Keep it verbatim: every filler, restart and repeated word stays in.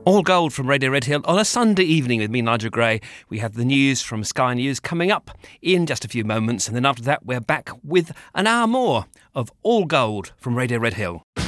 All Gold from Radio Red Hill on a Sunday evening with me, Nigel Gray. We have the news from Sky News coming up in just a few moments, and then after that we're back with an hour more of All Gold from Radio Red Hill.